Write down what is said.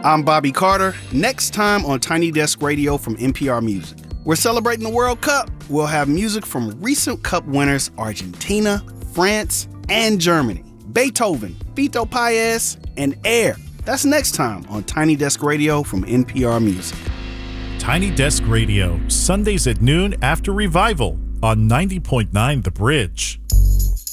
I'm Bobby Carter. Next time on Tiny Desk Radio from NPR Music. We're celebrating the World Cup. We'll have music from recent Cup winners Argentina, France, and Germany. Beethoven, Fito Paez, and Air. That's next time on Tiny Desk Radio from NPR Music. Tiny Desk Radio, Sundays at noon after Revival on 90.9 The Bridge.